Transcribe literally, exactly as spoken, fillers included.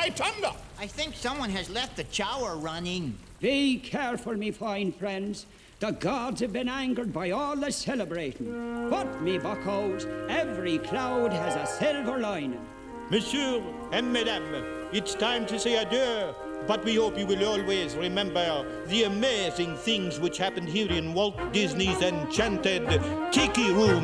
by thunder! I think someone has left the shower running. Be careful, me fine friends. The gods have been angered by all the celebrating. But, me buckos, every cloud has a silver lining. Monsieur and Madame, it's time to say adieu. But we hope you will always remember the amazing things which happened here in Walt Disney's enchanted Tiki Room.